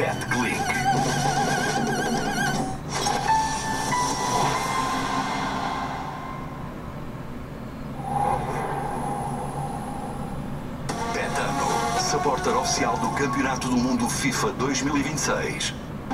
BetClick. Betano, supporter oficial do Campeonato do Mundo FIFA 2026.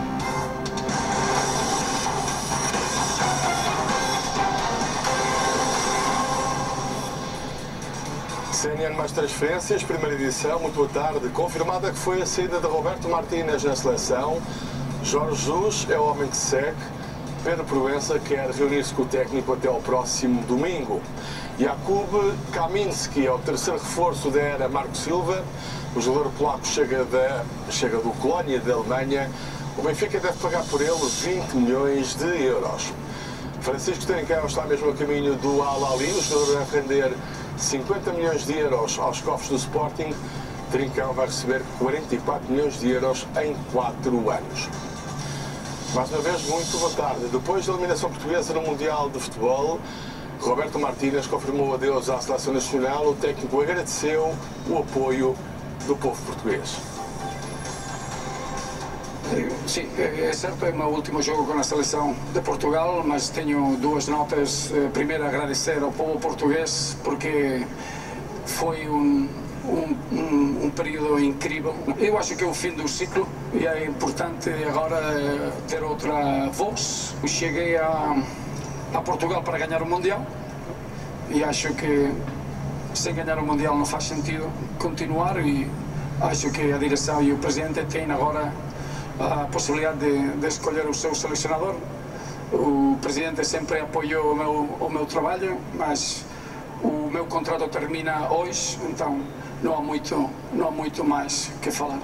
CNN mais transferências, primeira edição, muito boa tarde. Confirmada que foi a saída de Roberto Martínez na seleção. Jorge Jesus é o homem que segue. Pedro Proença quer reunir-se com o técnico até ao próximo domingo. Jakub Kaminski é o terceiro reforço da era Marco Silva. O jogador polaco chega do Colónia da Alemanha. O Benfica deve pagar por ele 20 milhões de euros. Francisco Trincão está mesmo a caminho do Al-Ahly. O jogador deve render 50 milhões de euros aos cofres do Sporting. Trincão vai receber 44 milhões de euros em 4 anos. Mais uma vez, muito boa tarde. Depois da eliminação portuguesa no Mundial de Futebol, Roberto Martínez confirmou adeus à Seleção Nacional. O técnico agradeceu o apoio do povo português. Sim, é certo, é o meu último jogo com a Seleção de Portugal, mas tenho duas notas. Primeiro, agradecer ao povo português, porque foi um período incrível. Eu acho que é o fim do ciclo e é importante agora ter outra voz. Eu cheguei a Portugal para ganhar o Mundial e acho que sem ganhar o Mundial não faz sentido continuar, e acho que a direção e o presidente têm agora a possibilidade de escolher o seu selecionador. O presidente sempre apoiou o meu trabalho, mas o meu contrato termina hoje, então não há muito mais que falar.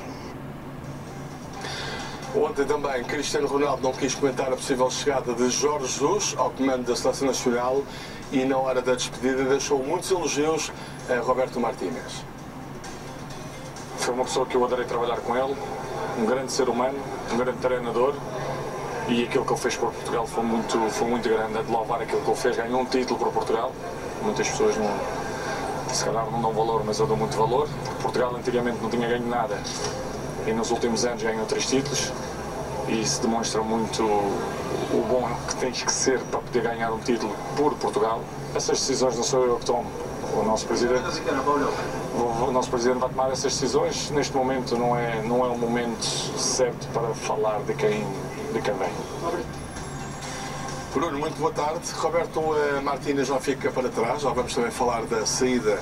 Ontem também Cristiano Ronaldo não quis comentar a possível chegada de Jorge Jesus ao comando da Seleção Nacional e na hora da despedida deixou muitos elogios a Roberto Martínez. Foi uma pessoa que eu adorei trabalhar com ele, um grande ser humano, um grande treinador, e aquilo que ele fez por Portugal foi muito grande. É de louvar aquilo que ele fez, ganhou um título para Portugal. Muitas pessoas se calhar não dão valor, mas eu dou muito valor. Portugal antigamente não tinha ganho nada e nos últimos anos ganhou 3 títulos, e isso demonstra muito o bom que tens que ser para poder ganhar um título por Portugal. Essas decisões não sou eu que tomo, o nosso presidente vai tomar essas decisões. Neste momento não é o momento certo para falar de quem vem. Bruno, muito boa tarde. Roberto Martínez não fica para trás. Já vamos também falar da saída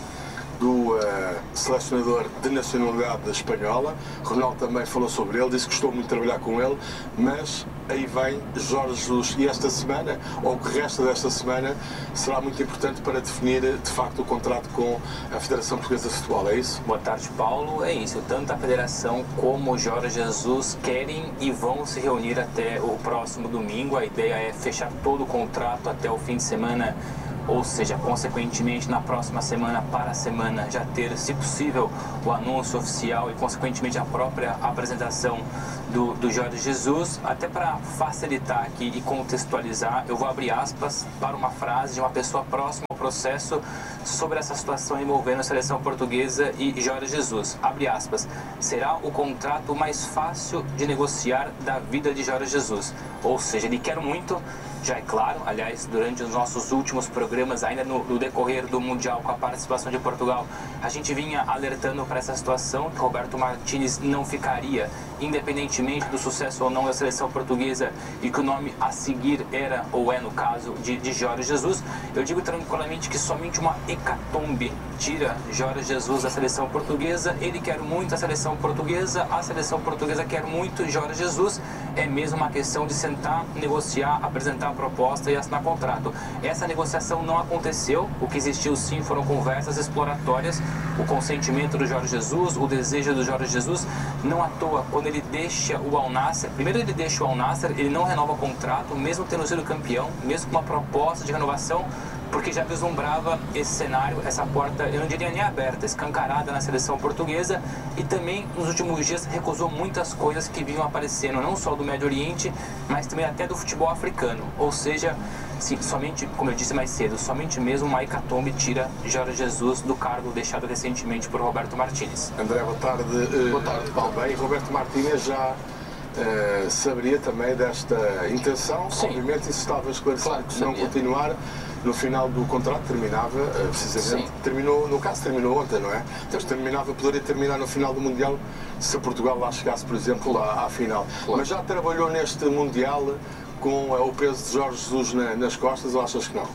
do selecionador de nacionalidade espanhola. Ronaldo também falou sobre ele, disse que gostou muito de trabalhar com ele, mas aí vem Jorge Jesus, e esta semana, ou o que resta desta semana, será muito importante para definir de facto o contrato com a Federação Portuguesa de Futebol, é isso? Boa tarde, Paulo. É isso, tanto a Federação como o Jorge Jesus querem e vão se reunir até o próximo domingo. A ideia é fechar todo o contrato até o fim de semana, ou seja, consequentemente na próxima semana, para a semana, já ter, se possível, o anúncio oficial e consequentemente a própria apresentação do Jorge Jesus. Até para facilitar aqui e contextualizar, eu vou abrir aspas para uma frase de uma pessoa próxima ao processo sobre essa situação envolvendo a seleção portuguesa e Jorge Jesus. Abre aspas: será o contrato mais fácil de negociar da vida de Jorge Jesus. Ou seja, ele quer muito. Já é claro, aliás, durante os nossos últimos programas, ainda no decorrer do Mundial, com a participação de Portugal, a gente vinha alertando para essa situação, que Roberto Martínez não ficaria, independentemente do sucesso ou não da seleção portuguesa, e que o nome a seguir era, ou é no caso, de Jorge Jesus. Eu digo tranquilamente que somente uma hecatombe tira Jorge Jesus da seleção portuguesa. Ele quer muito a seleção portuguesa quer muito Jorge Jesus. É mesmo uma questão de sentar, negociar, apresentar a proposta e assinar contrato. Essa negociação não aconteceu. O que existiu sim foram conversas exploratórias, o consentimento do Jorge Jesus, o desejo do Jorge Jesus. Não à toa, quando ele deixa o Al-Nassr, primeiro ele deixa o Al-Nassr, ele não renova o contrato, mesmo tendo sido campeão, mesmo com uma proposta de renovação, porque já vislumbrava esse cenário, essa porta, eu não diria nem aberta, escancarada na seleção portuguesa, e também nos últimos dias recusou muitas coisas que vinham aparecendo, não só do Médio Oriente, mas também até do futebol africano. Ou seja, sim, somente, como eu disse mais cedo, somente mesmo uma hecatombe tira Jorge Jesus do cargo deixado recentemente por Roberto Martínez. André, boa tarde. Boa tarde, Paulo. Bem, Roberto Martínez já saberia também desta intenção. Sim. Obviamente isso estava esclarecido, Claro que não sabia. continuar. No final do contrato terminava, precisamente, Sim. terminou, no caso terminou ontem, não é? Mas poderia terminar no final do Mundial se Portugal lá chegasse, por exemplo, à final. Claro. Mas já trabalhou neste Mundial com o peso de Jorge Jesus nas costas ou achas que não?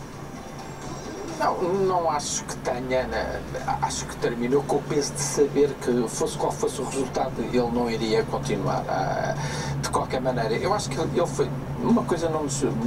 Não acho que tenha, acho que terminou com o peso de saber que fosse qual fosse o resultado, ele não iria continuar. De qualquer maneira, eu acho que ele foi, uma coisa não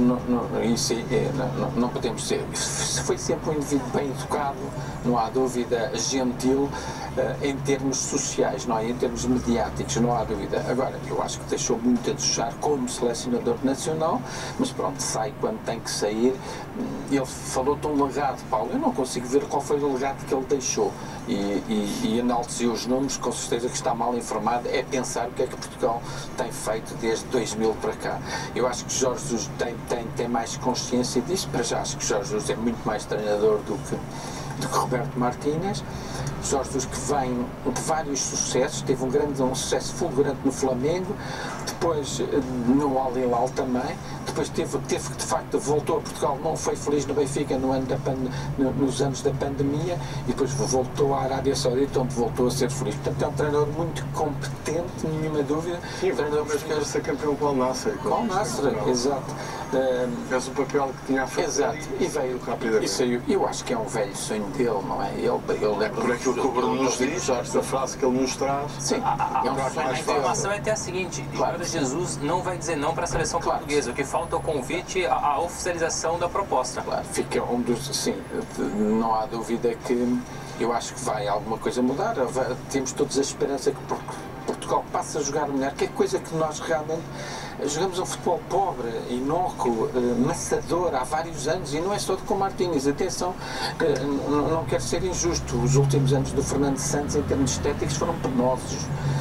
podemos ser, foi sempre um indivíduo bem educado, não há dúvida, gentil, em termos sociais, não é? Em termos mediáticos, não há dúvida. Agora, eu acho que deixou muito a desejar como selecionador nacional, mas pronto, sai quando tem que sair. Ele falou de um legado, Paulo, eu não consigo ver qual foi o legado que ele deixou e enalteceu os números, com certeza que está mal informado, é pensar o que é que Portugal tem feito desde 2000 para cá. Eu acho que Jorge Jesus tem mais consciência disso, para já acho que Jorge Jesus é muito mais treinador do que Roberto Martínez. Jorge Jesus que vem de vários sucessos, teve um sucesso fulgurante no Flamengo, depois no Al Hilal também, depois teve que de facto voltou a Portugal, não foi feliz no Benfica nos anos da pandemia e depois voltou à Arábia Saudita, onde voltou a ser feliz. Portanto é um treinador muito competente, nenhuma dúvida. Sim, treinador mesmo para ser campeão com o Al Nassr. Com o Al Nassr, exato. Fez o papel que tinha a fazer. Exato, e veio rapidamente. Isso aí, eu acho que é um velho sonho dele, não é? Eu lembro por aquilo que o Bruno nos diz, esta frase que ele nos traz. Sim, é um sonho. A informação é até a seguinte: Claro. Jorge Jesus não vai dizer não para a seleção portuguesa. O que falta é o convite à oficialização da proposta. Claro, fica um dos. Sim, não há dúvida que eu acho que vai alguma coisa mudar. Temos todos a esperança que Portugal passe a jogar melhor, que é coisa que nós realmente jogamos um futebol pobre, inócuo, maçador há vários anos e não é só de com Martínez. Atenção, não quero ser injusto, os últimos anos do Fernando Santos em termos estéticos foram penosos.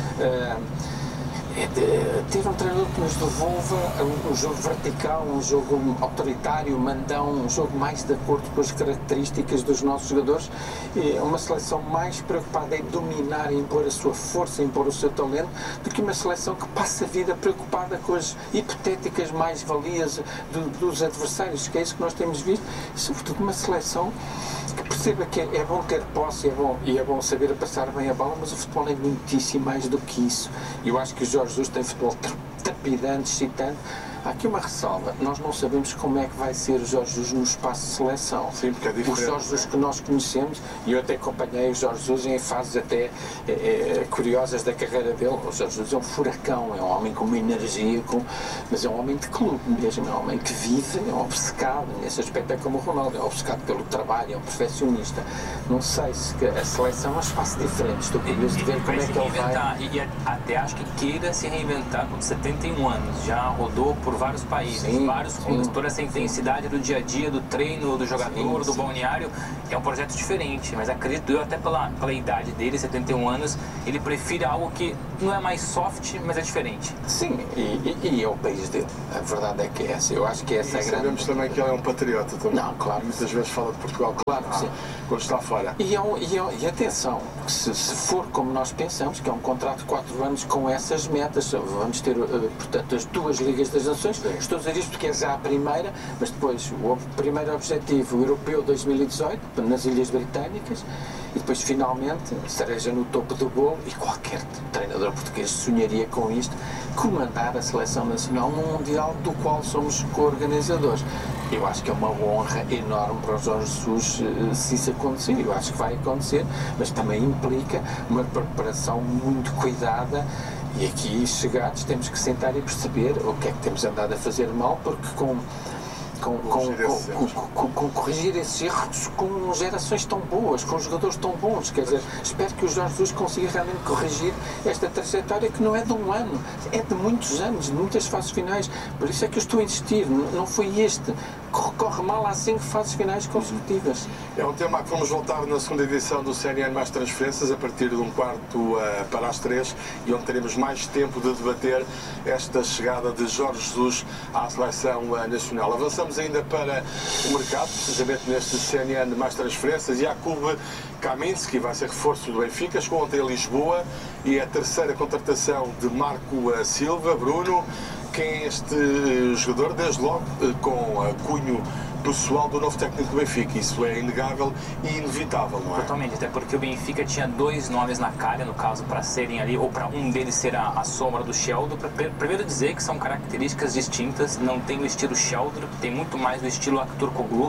Ter um treinador que nos devolva um jogo vertical, um jogo autoritário, mandão, um jogo mais de acordo com as características dos nossos jogadores, uma seleção mais preocupada em dominar, em impor a sua força, em impor o seu talento, do que uma seleção que passa a vida preocupada com as hipotéticas mais-valias dos adversários, que é isso que nós temos visto, e sobretudo uma seleção que perceba que é bom ter posse, é bom saber passar bem a bola, mas o futebol é muitíssimo mais do que isso. Eu acho que o Jorge Jesus tem futebol trepidante, excitante. Há aqui uma ressalva, nós não sabemos como é que vai ser o Jorge Jesus no espaço de seleção. Sim, porque é diferente. O Jorge Jesus que nós conhecemos, e eu até acompanhei o Jorge Jesus em fases até curiosas da carreira dele. O Jorge Jesus é um furacão, é um homem com uma energia, mas é um homem de clube mesmo, é um homem que vive, é um obcecado, nesse aspecto é como o Ronaldo, é um obcecado pelo trabalho, é um perfeccionista. Não sei se a seleção é um espaço diferente, estou curioso de ver como é que ele vai. E até acho que queira se reinventar com 71 anos, já rodou por vários países, Sim, vários clubes, toda essa intensidade do dia a dia, do treino, do jogador, do balneário, é um projeto diferente, mas acredito eu, até pela idade dele, 71 anos, ele prefere algo que não é mais soft, mas é diferente. Sim, e é o país dele, a verdade é que é essa, eu acho que essa é a grande... Sabemos também que ele é um patriota também. Não, claro. Muitas vezes fala de Portugal, Claro que sim. quando está fora. E atenção, se for como nós pensamos, que é um contrato de 4 anos com essas metas, vamos ter, portanto, as 2 Ligas das Nações. Estou a dizer isto porque é já a primeira, mas depois o primeiro objetivo, o Europeu 2018, nas Ilhas Britânicas, e depois finalmente, cereja no topo do bolo, e qualquer treinador português sonharia com isto, comandar a seleção nacional num Mundial do qual somos co-organizadores. Eu acho que é uma honra enorme para o Jorge Jesus se isso acontecer, eu acho que vai acontecer, mas também implica uma preparação muito cuidada. E aqui, chegados, temos que sentar e perceber o que é que temos andado a fazer mal, porque corrigir esses erros com gerações tão boas, com jogadores tão bons. Quer dizer, espero que o Jorge Jesus consiga realmente corrigir esta trajetória que não é de um ano, é de muitos anos, de muitas fases finais. Por isso é que eu estou a insistir, não foi este corre mal há 5 fases finais consecutivas. É um tema que vamos voltar na segunda edição do CNN Mais Transferências, a partir de 1/4 para as 3, e onde teremos mais tempo de debater esta chegada de Jorge Jesus à seleção nacional. Avançamos ainda para o mercado, precisamente neste CNN Mais Transferências. Jakub Kaminski vai ser reforço do Benfica, chegou ontem a Lisboa, e a terceira contratação de Marco Silva. Bruno, quem é este jogador? Desde logo com cunho pessoal do novo técnico do Benfica. Isso é inegável e inevitável, não é? Totalmente, até porque o Benfica tinha 2 nomes na calha, no caso, para serem ali, ou para um deles ser a sombra do Sheldon. Primeiro dizer que são características distintas, não tem o estilo Sheldon, tem muito mais o estilo Aktürkoğlu,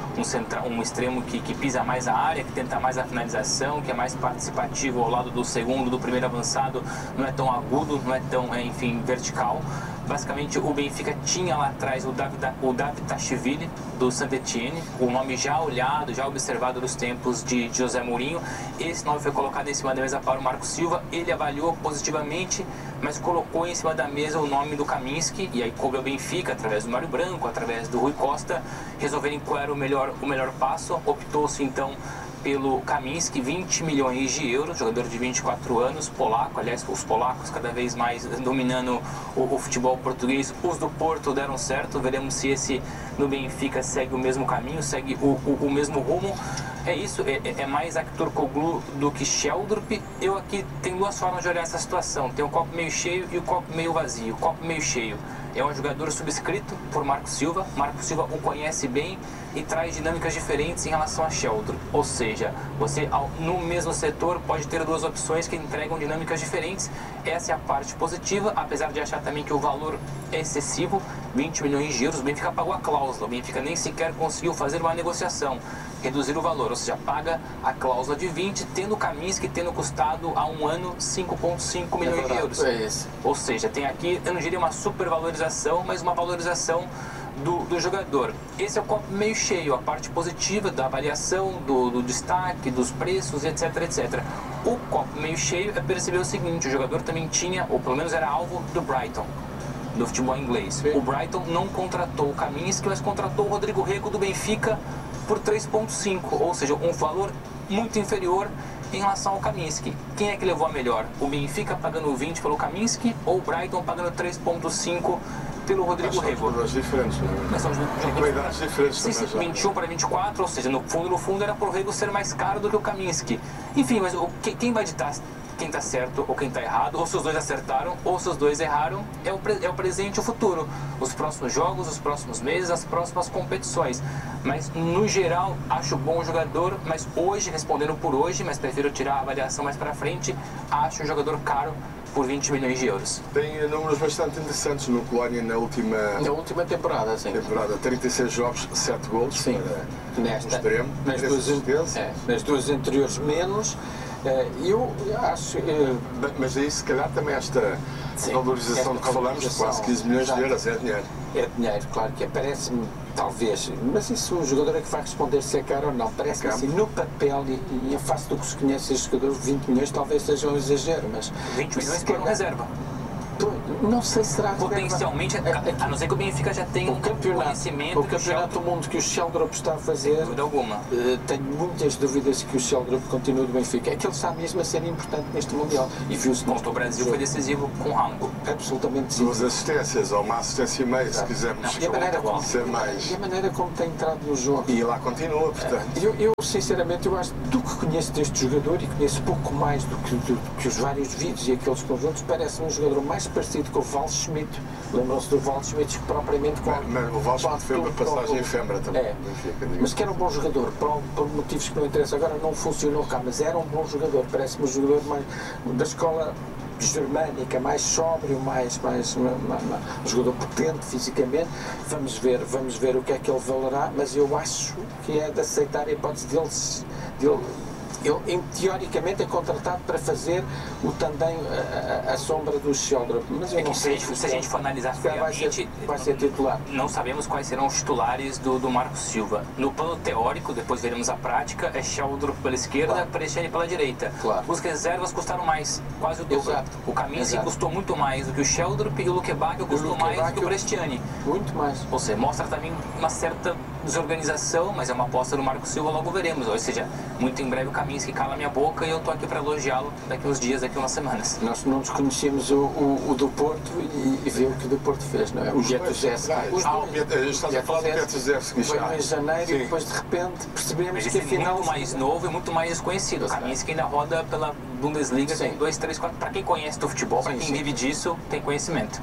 um extremo que pisa mais a área, que tenta mais a finalização, que é mais participativo ao lado do segundo, do primeiro avançado, não é tão agudo, não é tão, enfim, vertical. Basicamente, o Benfica tinha lá atrás o Davdashvili, do Saint-Etienne, o nome já olhado, já observado nos tempos de José Mourinho. Esse nome foi colocado em cima da mesa para o Marco Silva, ele avaliou positivamente, mas colocou em cima da mesa o nome do Kaminski, e aí coube ao Benfica, através do Mário Branco, através do Rui Costa, resolverem qual era o melhor passo. Optou-se então pelo Kaminski, 20 milhões de euros, jogador de 24 anos, polaco. Aliás, os polacos cada vez mais dominando o futebol português. Os do Porto deram certo, veremos se esse no Benfica segue o mesmo caminho, segue o mesmo rumo. É isso, é mais Aktürkoğlu do que Sheldrup. Eu aqui tenho 2 formas de olhar essa situação, tem o copo meio cheio e o copo meio vazio. O copo meio cheio é um jogador subscrito por Marco Silva. Marco Silva o conhece bem e traz dinâmicas diferentes em relação a Sheldrup. Ou seja, você no mesmo setor pode ter 2 opções que entregam dinâmicas diferentes. Essa é a parte positiva, apesar de achar também que o valor é excessivo, 20 milhões de euros. O Benfica pagou a cláusula, o Benfica nem sequer conseguiu fazer uma negociação, reduzir o valor, ou seja, paga a cláusula de 20, tendo o Kaminski tendo custado há um ano 5,5 milhões de euros. É isso. Ou seja, tem aqui, eu não diria uma supervalorização, mas uma valorização do jogador. Esse é o copo meio cheio, a parte positiva da avaliação, do destaque, dos preços, etc, etc. O copo meio cheio é perceber o seguinte: o jogador também tinha, ou pelo menos era alvo do Brighton, do futebol inglês. O Brighton não contratou o Kaminski, mas contratou o Rodrigo Rego do Benfica por 3,5, ou seja, um valor muito inferior em relação ao Kaminski. Quem é que levou a melhor? O Benfica pagando 20 pelo Kaminski ou o Brighton pagando 3,5 pelo Rodrigo Rego? São jogadores diferentes, não é? Mas são idades diferentes. Sim, 21 para 24, ou seja, no fundo era para o Rego ser mais caro do que o Kaminski. Enfim, mas quem vai ditar quem está certo ou quem está errado, ou se os dois acertaram ou se os dois erraram, é o presente e o futuro, os próximos jogos, os próximos meses, as próximas competições. Mas no geral acho bom jogador, mas hoje, respondendo por hoje, mas prefiro tirar a avaliação mais para frente, acho um jogador caro por 20 milhões de euros. Tem números bastante interessantes no Colónia na última temporada, sim. 36 jogos, 7 golos. Sim. Nesta, extremo, nas 2 anteriores menos. Eu acho... Mas aí se calhar também esta valorização de que falamos, de quase 15 milhões de euros, é dinheiro. É dinheiro, claro que é. Parece-me, talvez, mas isso o jogador é que vai responder se é caro ou não. Parece-me assim, no papel e em face do que se conhece este jogador, 20 milhões talvez seja um exagero, mas... 20 milhões por reserva. Não sei se será potencialmente, a não ser que o Benfica já tenha um conhecimento. O campeonato do mundo que o Sheldrup está a fazer, sem dúvida alguma. Tenho muitas dúvidas que o Sheldrup continue do Benfica. É que ele está mesmo a ser importante neste Mundial. E viu-se contra o Brasil foi decisivo com o Rambo. Absolutamente decisivo. 2 assistências, ou uma assistência e meio, se quisermos ser mais. E a maneira como tem entrado no jogo. E lá continua, portanto. Eu sinceramente, eu acho, do que conheço deste jogador, e conheço pouco mais do que os vários vídeos e aqueles conjuntos, parece-me um jogador mais parecido com o Waldschmidt. Lembram-se do Waldschmidt que propriamente com... Mas o Waldschmidt foi uma passagem efêmera também. Mas que era um bom jogador, por motivos que não interessam. Agora não funcionou cá, mas era um bom jogador. Parece-me um jogador mais da escola germânica, mais sóbrio, um jogador potente fisicamente. Vamos ver o que é que ele valerá, mas eu acho que é de aceitar a hipótese dele ele teoricamente é contratado para fazer o tandem, a sombra do Sheldon, mas eu não sei. Se a gente for analisar friamente, vai ser titular. Não sabemos quais serão os titulares do Marco Silva. No plano teórico, depois veremos a prática, é Sheldon pela esquerda, Prestiani pela direita. Claro. Os reservas custaram mais, quase o dobro. Exato. O Kaminski custou muito mais do que o Sheldon e o Luquebach custou mais do que o Prestiani. Muito mais. Ou seja, mostra também uma certa desorganização, mas é uma aposta do Marco Silva, logo veremos. Ou seja, muito em breve o Kaminski cala minha boca e eu estou aqui para elogiá-lo daqui uns dias, daqui umas semanas. Nós não desconhecemos o do Porto e ver o que o do Porto fez, não é? O Pietruszewski. Estás a falar do Pietruszewski já. Foi em janeiro e depois de repente percebemos que afinal... muito mais novo e muito mais desconhecido. O Kaminski ainda roda pela Bundesliga, tem 2, 3, 4. Para quem conhece do futebol, para quem vive disso, tem conhecimento.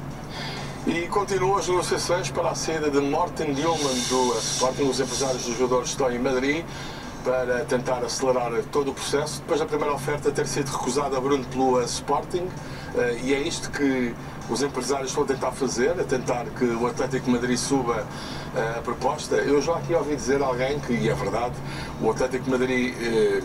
E continuam as negociações para a saída de Morten Dillmann do Sporting. Os empresários dos jogadores estão em Madrid para tentar acelerar todo o processo. Depois da primeira oferta ter sido recusada a Bruno pelo Sporting, e é isto que os empresários estão a tentar fazer, a tentar que o Atlético de Madrid suba a proposta. Eu já aqui ouvi dizer alguém que, e é verdade, o Atlético de Madrid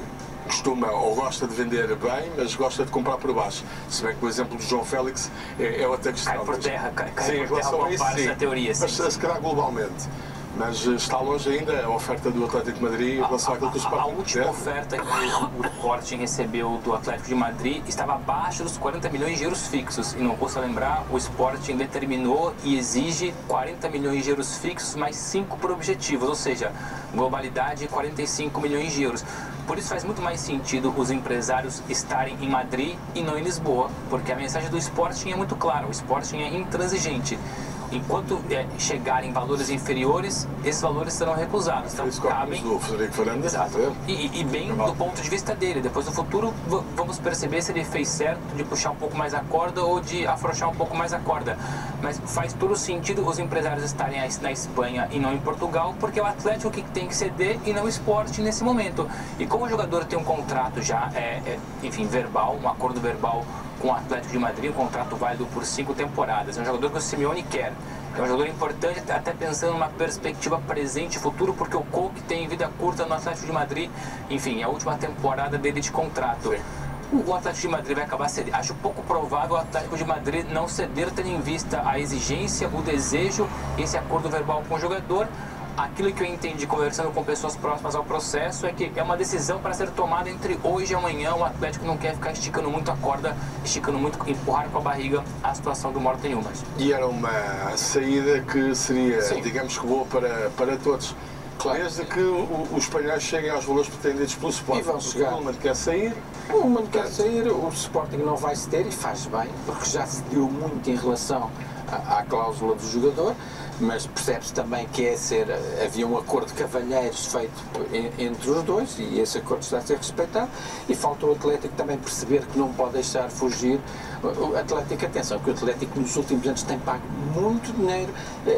costuma ou gosta de vender bem, mas gosta de comprar por baixo. Se bem que o exemplo do João Félix é outra questão. Cai por terra, cai sim, por terra uma parte da teoria. Mas se calhar globalmente. Mas está longe ainda a oferta do Atlético de Madrid em relação àquilo que o Sporting A última oferta que o Sporting recebeu do Atlético de Madrid estava abaixo dos 40 milhões de euros fixos. E não custa lembrar, o Sporting determinou e exige 40 milhões de euros fixos mais 5 por objetivos, ou seja, globalidade 45 milhões de euros. Por isso faz muito mais sentido os empresários estarem em Madrid e não em Lisboa, porque a mensagem do Sporting é muito clara, o Sporting é intransigente. Enquanto chegarem valores inferiores, esses valores serão recusados. Então, isso cabem do Frederico Fernandes. Exato. E bem do ponto de vista dele. Depois, no futuro, vamos perceber se ele fez certo de puxar um pouco mais a corda ou de afrouxar um pouco mais a corda. Mas faz todo sentido os empresários estarem na Espanha e não em Portugal, porque é o Atlético que tem que ceder e não o Sporting nesse momento. E como o jogador tem um contrato já, enfim, verbal, um acordo verbal com o Atlético de Madrid, um contrato válido por 5 temporadas. É um jogador que o Simeone quer. É um jogador importante, até pensando numa perspectiva presente e futuro, porque o Koke tem vida curta no Atlético de Madrid. Enfim, é a última temporada dele de contrato. O Atlético de Madrid vai acabar cedendo. Acho pouco provável o Atlético de Madrid não ceder, tendo em vista a exigência, o desejo, esse acordo verbal com o jogador. Aquilo que eu entendi conversando com pessoas próximas ao processo é que é uma decisão para ser tomada entre hoje e amanhã. O Atlético não quer ficar esticando muito a corda, esticando muito, empurrar com a barriga a situação do Morten Dillmann. E era uma saída que seria, digamos que boa para todos. Claro. Desde que os espanhóis cheguem aos valores pretendidos pelo Sporting. E vão chegar. O Dillmann quer sair. O Dillmann quer sair, o Sporting não vai ceder e faz bem, porque já cedeu muito em relação à cláusula do jogador, mas percebe-se também que havia um acordo de cavalheiros feito entre os dois e esse acordo está a ser respeitado e falta o Atlético também perceber que não pode deixar fugir o Atlético. Atenção, que o Atlético nos últimos anos tem pago muito dinheiro,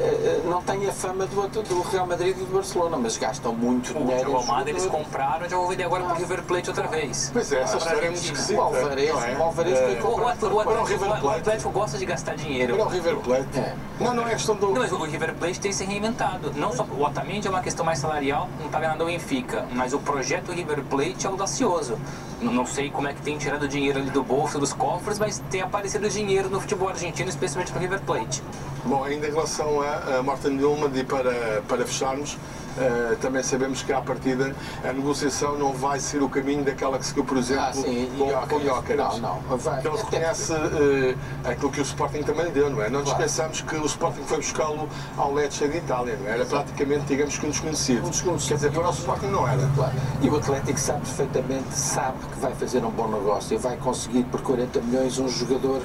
não tem a fama do Real Madrid e do Barcelona, mas gastam muito dinheiro. O Real Madrid eles compraram, já vou vender agora para o River Plate outra vez. Pois é, essa história é muito esquisita. O Alvarez foi comprado. O Atlético gosta de gastar dinheiro. Para o River Plate. Não é questão do... Não, mas o River Plate tem se reinventado. Não só o Otamendi é uma questão mais salarial, não está ganhando o Benfica, mas o projeto River Plate é audacioso. Não sei como é que tem tirado dinheiro ali do bolso, dos cofres, mas tem aparecido dinheiro no futebol argentino, especialmente no River Plate. Bom, ainda em relação a Morten Dillmann, e para fecharmos, também sabemos que à partida a negociação não vai ser o caminho daquela que seguiu, por exemplo, com o Gyökeres. Não. Ele reconhece aquilo que o Sporting também lhe deu, não é? Não nos pensamos que o Sporting foi buscá-lo ao Lecce de Itália, não é? Era praticamente, digamos que um desconhecido. Quer dizer, para o Sporting não era. Claro. E o Atlético sabe perfeitamente, que vai fazer um bom negócio e vai conseguir por 40 milhões um jogador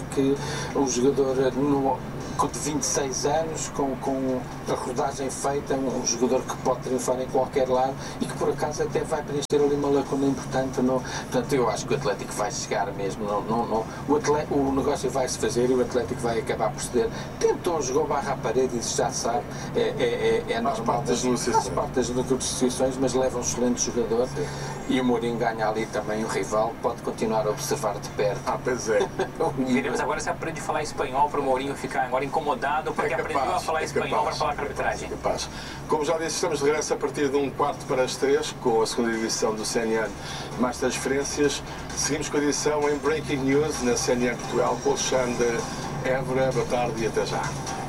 de 26 anos, com a rodagem feita, um jogador que pode triunfar em qualquer lado e que por acaso até vai preencher ali uma lacuna importante. Portanto, eu acho que o Atlético vai chegar mesmo. O negócio vai se fazer e o Atlético vai acabar por ceder. Tentou, jogou barra à parede e já sabe, é normal. Faz parte das negociações, mas leva um excelente jogador. E o Mourinho ganha ali também o rival, pode continuar a observar de perto. Ah, pois é. Veremos agora se aprende a falar espanhol para o Mourinho ficar agora incomodado porque aprendeu a falar espanhol para falar com a arbitragem. Capaz. Como já disse, estamos de regresso a partir de 1/4 com a segunda edição do CNN Mais Transferências. Seguimos com a edição em Breaking News na CNN Portugal com o Alexandre Évora. Boa tarde e até já.